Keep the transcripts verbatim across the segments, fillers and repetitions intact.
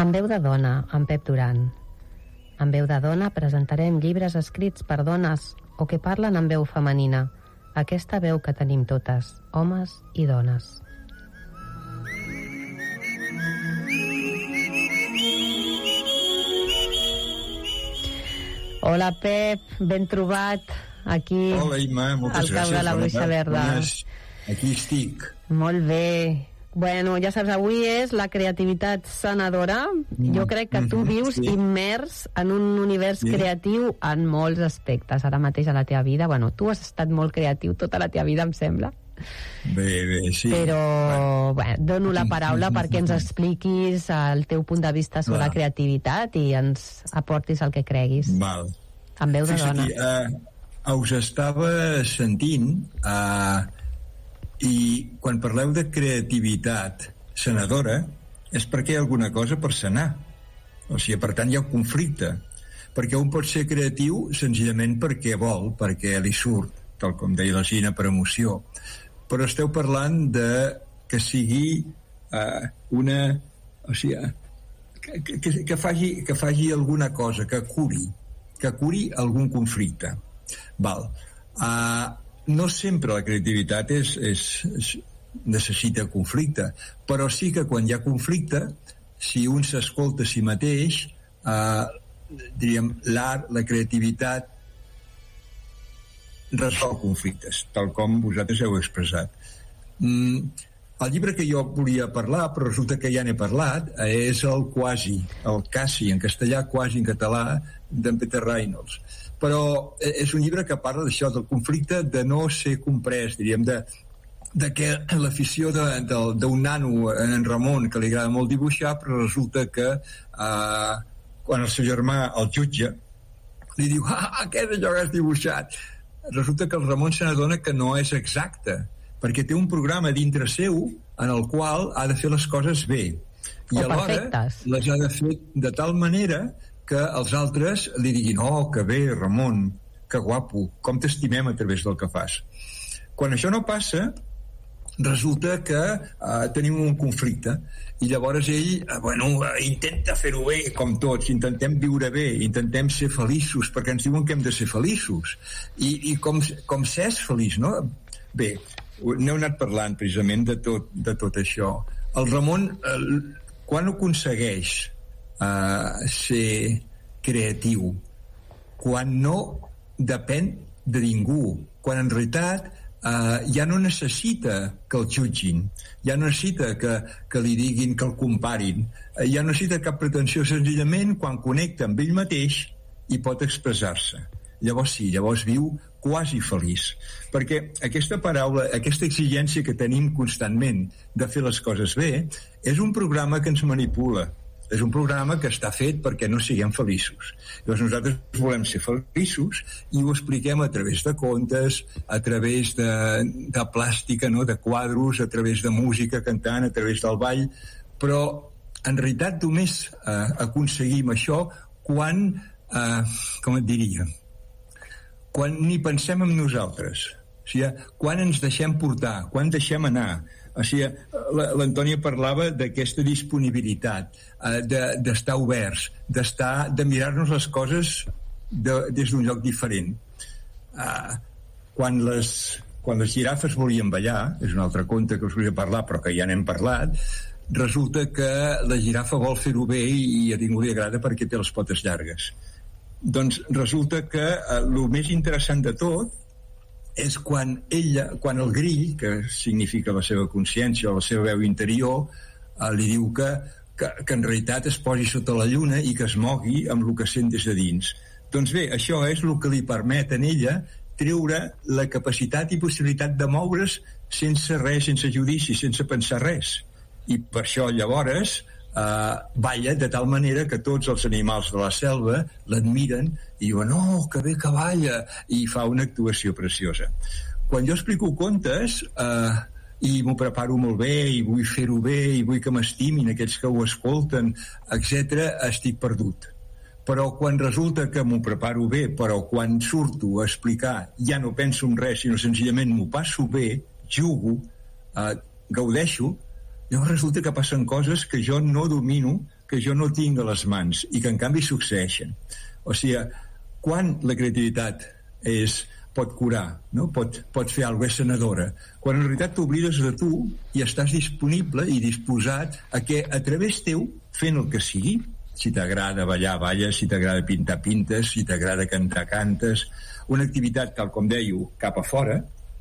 Amb veu de dona, amb Pep Duran. Amb veu de dona presentarem llibres escrits per dones o que parlen amb veu femenina. Aquesta veu que tenim totes, homes i dones. Hola, Pep, ben trobat aquí. Hola, Imma, moltes gràcies. Al cap de la Bruixa Verda. Aquí estic. Molt bé. Bueno, ja saps, avui és la creativitat sanadora. Mm. Jo crec que tu mm-hmm, vius sí. immers en un univers sí. creatiu en molts aspectes. Ara mateix a la teva vida, bueno, tu has estat molt creatiu tota la teva vida, em sembla. Bé, bé, sí. Però, bueno, bueno dono la paraula perquè ens expliquis el teu punt de vista sobre Va. la creativitat i ens aportis el que creguis. Val. Amb veu de Fes dona. Aquí, uh, us estava sentint uh, i quan parleu de creativitat sanadora és perquè hi ha alguna cosa per sanar. O sigui, per tant, hi ha un conflicte. Perquè un pot ser creatiu senzillament perquè vol, perquè li surt, tal com deia la Gina, per emoció. Però esteu parlant de que sigui uh, una... O sigui, que, que, que, faci, que faci alguna cosa, que curi, que curi algun conflicte. Val. Uh, no sempre la creativitat és, és, és, necessita conflicte, però sí que quan hi ha conflicte, si un s'escolta a si mateix, uh, diríem, l'art, la creativitat, resol conflictes, tal com vosaltres heu expressat. Mm, el llibre que jo volia parlar, però resulta que ja n'he parlat, és el Quasi, el Quasi, en castellà, Quasi en català, d'en Peter Reynolds. Però és un llibre que parla d'això, del conflicte de no ser comprès, diríem, de, de que l'afició d'un nano, en Ramon, que li agrada molt dibuixar, però resulta que eh, quan el seu germà el jutja, li diu, ah, què és allò que has dibuixat? Resulta que el Ramon se n'adona que no és exacte, perquè té un programa dintre seu en el qual ha de fer les coses bé. I o alhora perfectes. Les ha de fer de tal manera que els altres li diguin, oh, que bé, Ramon, que guapo, com t'estimem a través del que fas. Quan això no passa, resulta que uh, tenim un conflicte i llavors ell, uh, bueno, uh, intenta fer-ho bé, com tots, intentem viure bé, intentem ser feliços, perquè ens diuen que hem de ser feliços. I, i com, com s'és feliç, no? Bé, n'heu anat parlant precisament de tot, de tot això. El Ramon, uh, quan aconsegueix uh, ser creatiu? Quan no depèn de ningú, quan en realitat Uh, ja no necessita que el jutgin, ja no necessita que, que li diguin, que el comparin, uh, ja no necessita cap pretensió, senzillament quan connecta amb ell mateix i pot expressar-se. Llavors sí, llavors viu quasi feliç, perquè aquesta paraula, aquesta exigència que tenim constantment de fer les coses bé és un programa que ens manipula, és un programa que està fet perquè no siguem feliços. Llavors nosaltres volem ser feliços i ho expliquem a través de contes, a través de, de plàstica, no? De quadros, a través de música cantant, a través del ball, però en realitat només eh, aconseguim això quan, eh, com et diria, quan ni pensem en nosaltres, o sigui, quan ens deixem portar, quan deixem anar. O sigui, l'Antònia parlava d'aquesta disponibilitat, eh, d'estar oberts, d'estar, de mirar-nos les coses de, des d'un lloc diferent. Eh, quan, les, quan les girafes volien ballar, és un altre conte que us volia parlar, però que ja n'hem parlat, resulta que la girafa vol fer-ho bé i a ningú li agrada perquè té les potes llargues. Doncs resulta que eh, el més interessant de tot és quan ella, quan el grill, que significa la seva consciència o la seva veu interior, eh, li diu que, que, que en realitat es posi sota la lluna i que es mogui amb el que sent des de dins. Doncs bé, això és el que li permet en ella treure la capacitat i possibilitat de moure's sense res, sense judici, sense pensar res. I per això llavors Uh, balla de tal manera que tots els animals de la selva l'admiren i diuen, oh, que bé que balla, i fa una actuació preciosa. Quan jo explico contes uh, i m'ho preparo molt bé i vull fer-ho bé i vull que m'estimin aquells que ho escolten, etcètera, estic perdut. Però quan resulta que m'ho preparo bé, però quan surto a explicar ja no penso en res, sinó senzillament m'ho passo bé, jugo, uh, gaudeixo, llavors resulta que passen coses que jo no domino que jo no tinc a les mans i que en canvi succeeixen. O sigui, quan la creativitat és, pot curar, no? pot, pot fer alguna cosa, és sanadora, quan en realitat t'oblides de tu i estàs disponible i disposat a que a través teu, fent el que sigui, si t'agrada ballar, balles, si t'agrada pintar, pintes, si t'agrada cantar, cantes, una activitat, tal com dèieu, cap a fora,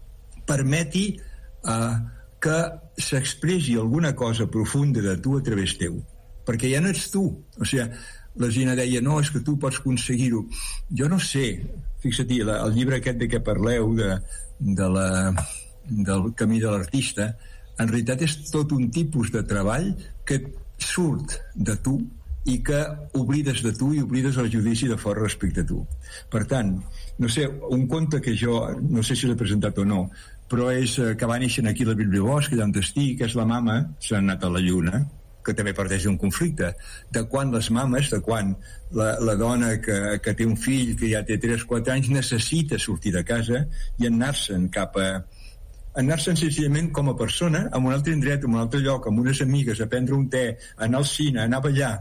permeti eh, que s'expressi alguna cosa profunda de tu a través teu, perquè ja no ets tu. O sigui, la Gina deia, no, és que tu pots aconseguir-ho. Jo no sé, fixa't, el llibre aquest de què parleu, de, de la, del camí de l'artista, en realitat és tot un tipus de treball que surt de tu i que oblides de tu i oblides el judici de fora respecte a tu. Per tant, no sé, un conte que jo, no sé si l'he presentat o no, però és que va néixer aquí a la Bibliobosc, allà on estic, que és la mama, s'ha anat a la lluna, que també parteix d'un conflicte, de quan les mames, de quan la, la dona que, que té un fill que ja té tres o quatre anys necessita sortir de casa i anar-se'n cap a anar-se'n senzillament com a persona a un altre indret, a un altre lloc, amb unes amigues, a prendre un te, anar al cine, anar a ballar.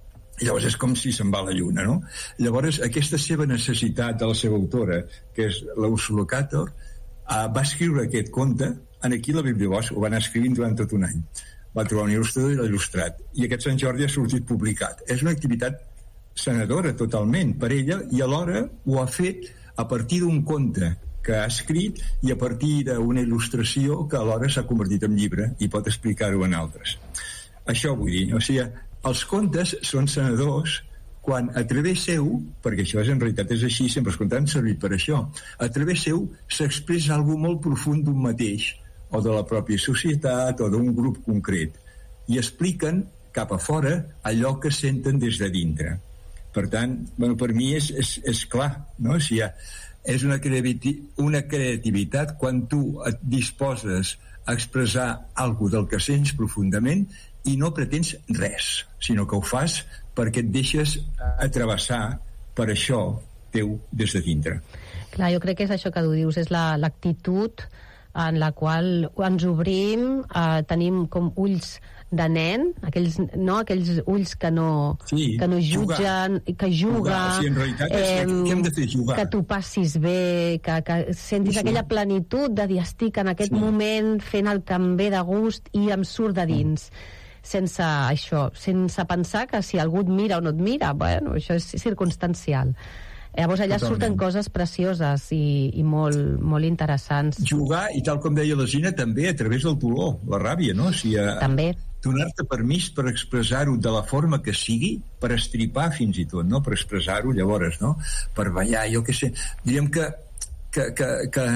I llavors és com si se'n va a la lluna, no? Llavors aquesta seva necessitat de la seva autora, que és la Úrsula Cator, uh, va escriure aquest conte en aquí a la Bibliobosc, ho va anar escrivint durant tot un any. Va trobar un il·lustrador i l'ha il·lustrat. I aquest Sant Jordi ha sortit publicat. És una activitat sanadora totalment per ella i alhora ho ha fet a partir d'un conte que ha escrit i a partir d'una il·lustració que alhora s'ha convertit en llibre i pot explicar-ho en altres. Això vull dir. O sigui, els contes són sanadors quan a través seu, perquè això és, en realitat és així, sempre els contes han servit per això, a través seu s'expressa alguna molt profund d'un mateix, o de la pròpia societat o d'un grup concret, i expliquen cap a fora allò que senten des de dintre. Per tant, bueno, per mi és, és, és clar, no? O sigui, és una, creati una creativitat quan tu et disposes a expressar alguna del que sents profundament i no pretens res, sinó que ho fas perquè et deixes atravessar per això teu des de dintre. Clar, jo crec que és això que tu dius, és l'actitud la, en la qual ens obrim, eh, tenim com ulls de nen, aquells, no? Aquells ulls que no, sí, que no jutgen, jugar. que juga, jugar. O sigui, en realitat és eh, que hem de fer jugar. Que tu passis bé, que, que sentis sí. aquella plenitud de dir estic en aquest sí. moment fent el que em ve de gust i em surt de dins. Mm. Sense això, sense pensar que si algú et mira o no et mira, bueno, això és circumstancial. Llavors allà Totalment. surten coses precioses i, i molt, molt interessants. Jugar, i tal com deia la Gina, també a través del dolor, la ràbia, no? O sigui, també. Donar-te permís per expressar-ho de la forma que sigui, per estripar fins i tot, no? Per expressar-ho llavors, no? Per ballar, jo què sé. Diríem que, que, que, que,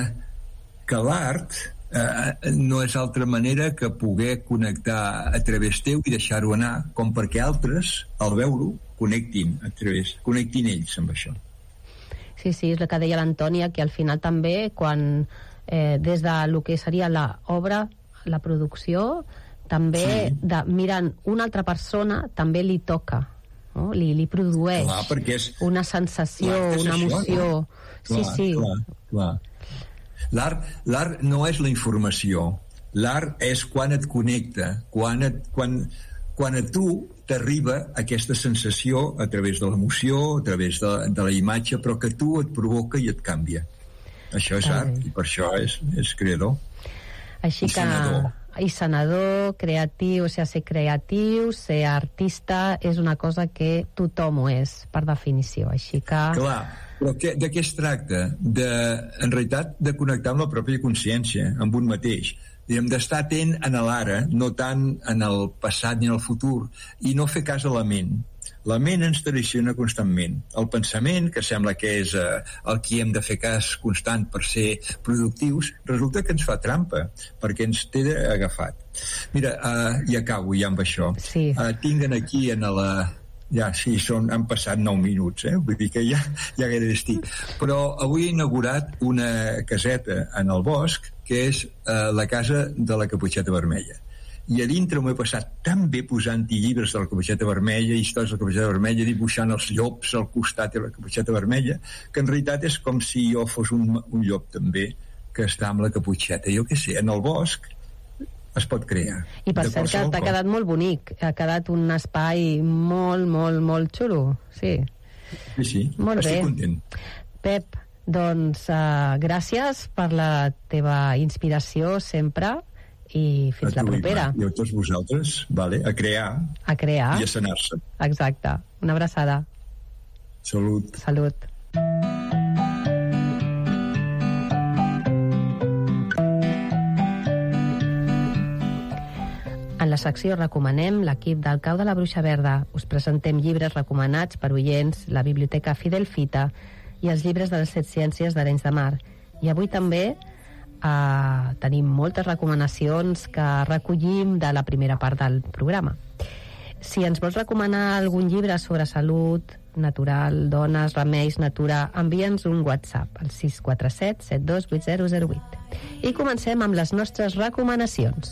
que l'art eh, no és altra manera que poder connectar a través teu i deixar-ho anar, com perquè altres, al veure-ho, connectin a través, connectin ells amb això. Sí, sí, és el que deia l'Antònia, que al final també, quan eh, des de lo que seria l'obra, la producció, també sí. de, mirant una altra persona, també li toca, no? li, li produeix clar, perquè és, una sensació, una emoció. Això, no? Clar, sí, sí. Clar, clar. L'art no és la informació, l'art és quan et connecta, quan, et, quan, quan a tu t'arriba aquesta sensació a través de l'emoció, a través de, de la imatge, però que tu et provoca i et canvia. Això és art, i per això és, és creador. Així I que... Sanador. I sanador, creatiu, o sigui, ser creatiu, ser artista, és una cosa que tothom ho és, per definició. Així que... Clar, però que, de què es tracta? De, en realitat, de connectar amb la pròpia consciència, amb un mateix. D'estar atent en l'ara, no tant en el passat ni en el futur, i no fer cas a la ment. La ment ens traiciona constantment. El pensament, que sembla que és eh, el que hem de fer cas constant per ser productius, resulta que ens fa trampa, perquè ens té agafat. Mira, eh, i acabo ja amb això. Sí. Eh, tinguen aquí en la... Ja, sí, són, han passat nou minuts, eh? Vull dir que ja, ja gairebé estic. Però avui he inaugurat una caseta en el bosc, que és eh, la casa de la Caputxeta Vermella. I a dintre m'ho he passat tan bé posant-hi llibres de la Caputxeta Vermella, històries de la Caputxeta Vermella, dibuixant els llops al costat de la Caputxeta Vermella, que en realitat és com si jo fos un, un llop també, que està amb la Caputxeta. Jo què sé, en el bosc es pot crear. I per cert que t'ha quedat molt bonic, ha quedat un espai molt, molt, molt xulo, sí. Sí, sí, molt estic bé. content. Pep, doncs uh, gràcies per la teva inspiració sempre i fins la propera. I a tots vosaltres, vale, a crear, a crear i a sanar-se. Exacte, una abraçada. Salut. Salut. En la secció Recomanem, l'equip del Cau de la Bruixa Verda us presentem llibres recomanats per oients, la Biblioteca Fidel Fita i els llibres de les set ciències d'Arenys de Mar. I avui també eh, tenim moltes recomanacions que recollim de la primera part del programa. Si ens vols recomanar algun llibre sobre salut, natural, dones, remeis, natura, envia'ns un WhatsApp al sis quatre set, set dos vuit zero zero vuit. I comencem amb les nostres recomanacions.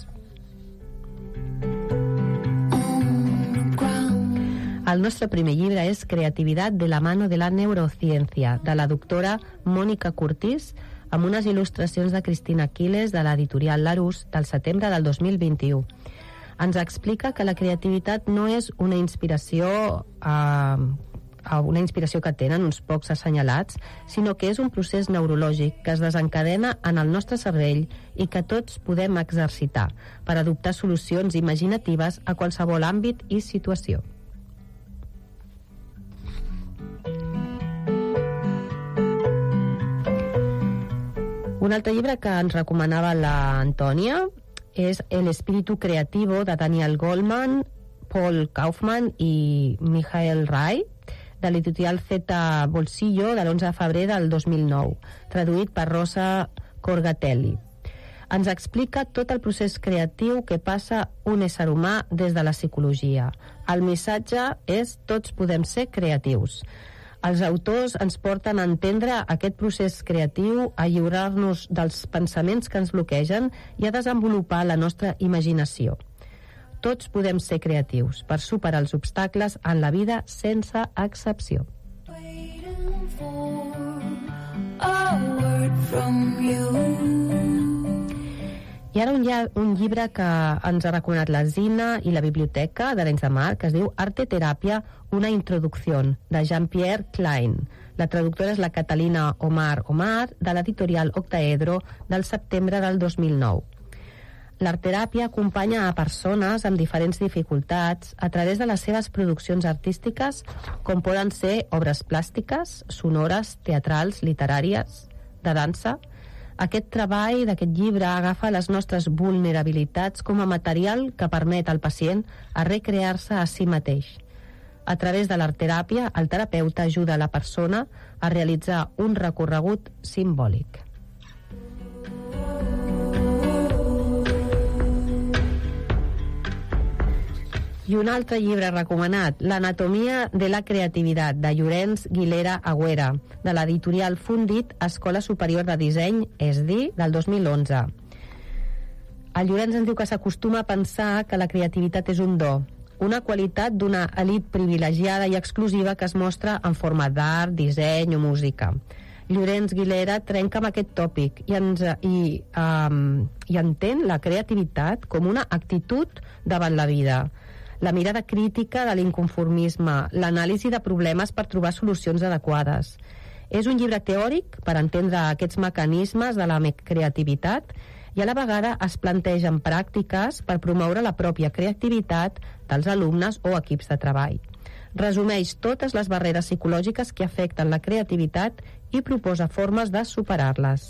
El nostre primer llibre és Creativitat de la mano de la neurociencia, de la doctora Mònica Curtis, amb unes il·lustracions de Cristina Quiles de l'editorial Larús del setembre del dos mil vint-i-u. Ens explica que la creativitat no és una inspiració eh, una inspiració que tenen uns pocs assenyalats, sinó que és un procés neurològic que es desencadena en el nostre cervell i que tots podem exercitar per adoptar solucions imaginatives a qualsevol àmbit i situació. Un altre llibre que ens recomanava la Antònia és El espíritu creativo, de Daniel Goleman, Paul Kaufman i Michael Rai, de l'editorial Z Bolsillo, de l'onze de febrer del dos mil nou, traduït per Rosa Corgatelli. Ens explica tot el procés creatiu que passa un ésser humà des de la psicologia. El missatge és: tots podem ser creatius. Els autors ens porten a entendre aquest procés creatiu, a lliurar-nos dels pensaments que ens bloquegen i a desenvolupar la nostra imaginació. Tots podem ser creatius per superar els obstacles en la vida sense excepció. I ara un, un llibre que ens ha recomanat la Zina i la Biblioteca d'Arenys de Mar, que es diu Arte Terapia, una introducció, de Jean-Pierre Klein. La traductora és la Catalina Omar Omar, de l'editorial Octaedro, del setembre del dos mil nou. L'artteràpia acompanya a persones amb diferents dificultats a través de les seves produccions artístiques, com poden ser obres plàstiques, sonores, teatrals, literàries, de dansa. Aquest treball d'aquest llibre agafa les nostres vulnerabilitats com a material que permet al pacient a recrear-se a si mateix. A través de l'artteràpia, el terapeuta ajuda a la persona a realitzar un recorregut simbòlic. I un altre llibre recomanat, L'anatomia de la creativitat, de Llorenç Guilera Agüera, de l'editorial Fundit, Escola Superior de Disseny, E S D I, del dos mil onze. El Llorenç ens diu que s'acostuma a pensar que la creativitat és un do, una qualitat d'una elit privilegiada i exclusiva que es mostra en forma d'art, disseny o música. Llorenç Guilera trenca amb aquest tòpic i, ens, i, um, i entén la creativitat com una actitud davant la vida, la mirada crítica de l'inconformisme, l'anàlisi de problemes per trobar solucions adequades. És un llibre teòric per entendre aquests mecanismes de la creativitat i a la vegada es plantegen pràctiques per promoure la pròpia creativitat dels alumnes o equips de treball. Resumeix totes les barreres psicològiques que afecten la creativitat i proposa formes de superar-les.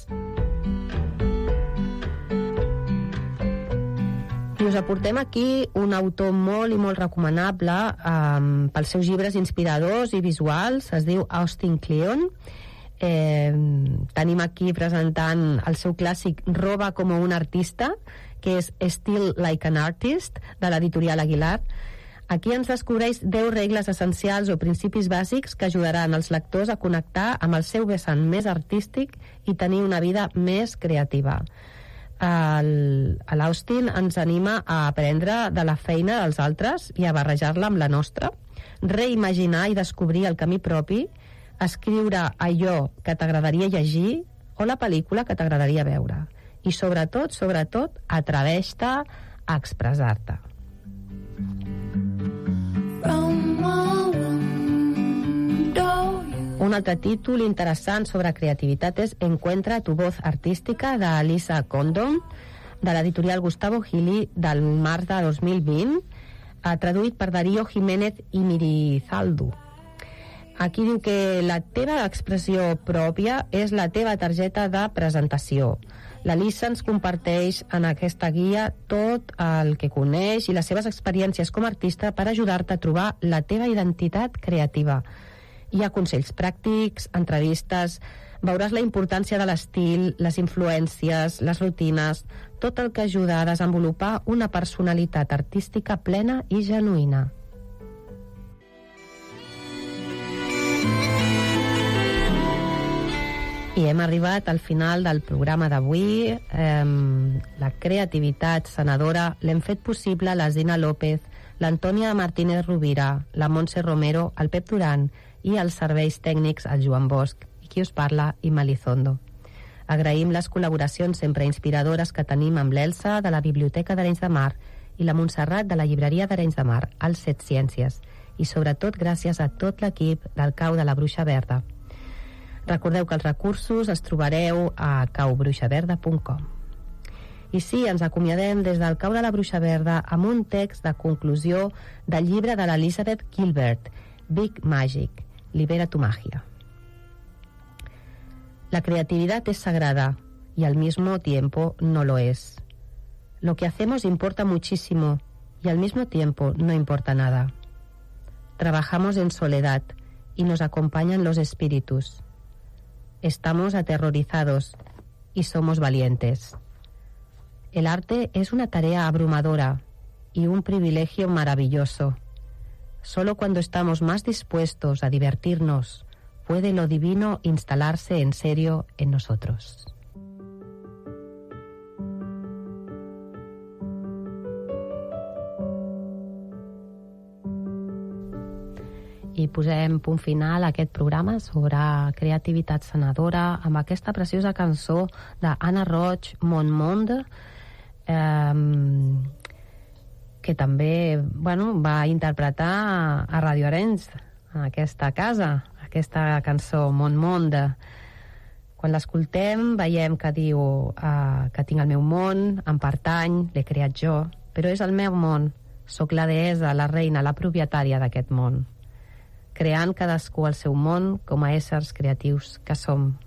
I us aportem aquí un autor molt i molt recomanable um, pels seus llibres inspiradors i visuals. Es diu Austin Kleon. Eh, tenim aquí presentant el seu clàssic Roba com un artista, que és Still Like an Artist, de l'editorial Aguilar. Aquí ens descobreix deu regles essencials o principis bàsics que ajudaran els lectors a connectar amb el seu vessant més artístic i tenir una vida més creativa. L'Austin ens anima a aprendre de la feina dels altres i a barrejar-la amb la nostra, reimaginar i descobrir el camí propi, escriure allò que t'agradaria llegir o la pel·lícula que t'agradaria veure. i sobretot, sobretot, atreveix-te a expressar-te. Un altre títol interessant sobre creativitat és Encuentra tu voz artística, de Lisa Condon, de l'editorial Gustavo Gili, del març de dos mil vint, traduït per Darío Jiménez i Mirizaldu. Aquí diu que la teva expressió pròpia és la teva targeta de presentació. La Lisa ens comparteix en aquesta guia tot el que coneix i les seves experiències com a artista per ajudar-te a trobar la teva identitat creativa. Hi ha consells pràctics, entrevistes, veuràs la importància de l'estil, les influències, les rutines, tot el que ajuda a desenvolupar una personalitat artística plena i genuïna. I hem arribat al final del programa d'avui. Eh, la creativitat sanadora l'hem fet possible la Zina López, l'Antònia Martínez Rovira, la Montse Romero, el Pep Duran i els serveis tècnics al Joan Bosch, i qui us parla, Imma Lizondo. Agraïm les col·laboracions sempre inspiradores que tenim amb l'Elsa de la Biblioteca d'Arenys de Mar i la Montserrat de la Llibreria d'Arenys de Mar, als Set Ciències, i sobretot gràcies a tot l'equip del Cau de la Bruixa Verda. Recordeu que els recursos els trobareu a cau bruixa verda punt com. I sí, ens acomiadem des del Cau de la Bruixa Verda amb un text de conclusió del llibre de l'Elizabeth Gilbert, Big Magic, Libera tu magia. La creatividad es sagrada y al mismo tiempo no lo es. Lo que hacemos importa muchísimo y al mismo tiempo no importa nada. Trabajamos en soledad y nos acompañan los espíritus. Estamos aterrorizados y somos valientes. El arte es una tarea abrumadora y un privilegio maravilloso. Solo cuando estamos más dispuestos a divertirnos, puede lo divino instalarse en serio en nosotros. I posem punt final a aquest programa sobre creativitat sanadora amb aquesta preciosa cançó d'Anna Roig, Mon Monde, eh, que també bueno, va interpretar a Radio Arenys, en aquesta casa, aquesta cançó, Mon Monde. Quan l'escoltem veiem que diu eh, que tinc el meu món, em pertany, l'he creat jo, però és el meu món, sóc la deessa, la reina, la propietària d'aquest món, creant cadascú el seu món com a éssers creatius que som.